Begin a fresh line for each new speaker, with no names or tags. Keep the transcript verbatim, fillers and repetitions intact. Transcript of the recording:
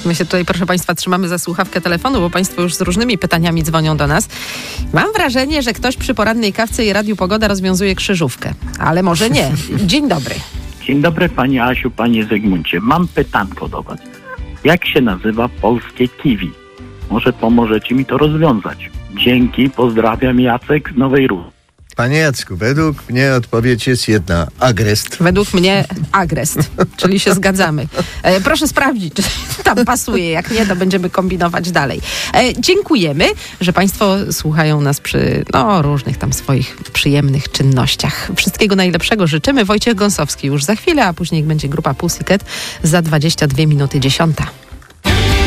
My się tutaj, proszę Państwa, trzymamy za słuchawkę telefonu, bo Państwo już z różnymi pytaniami dzwonią do nas. Mam wrażenie, że ktoś przy porannej kawce i Radiu Pogoda rozwiązuje krzyżówkę. Ale może nie. Dzień dobry.
Dzień dobry Pani Asiu, Panie Zygmuncie. Mam pytanko do Was. Jak się nazywa polskie kiwi? Może pomożecie mi to rozwiązać. Dzięki, pozdrawiam, Jacek z Nowej Rury.
Panie Jacku, według mnie odpowiedź jest jedna. Agrest.
Według mnie agrest, czyli się zgadzamy. E, proszę sprawdzić, czy tam pasuje. Jak nie, to będziemy kombinować dalej. E, dziękujemy, że Państwo słuchają nas przy no, różnych tam swoich przyjemnych czynnościach. Wszystkiego najlepszego życzymy. Wojciech Gąsowski już za chwilę, a później będzie grupa Pussycat za dwadzieścia dwie minuty dziesiąta.